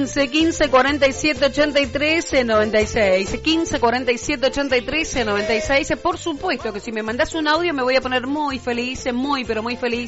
15 15 47 83 96. 15 47 83 96. Por supuesto que si me mandás un audio me voy a poner muy feliz, muy pero muy feliz.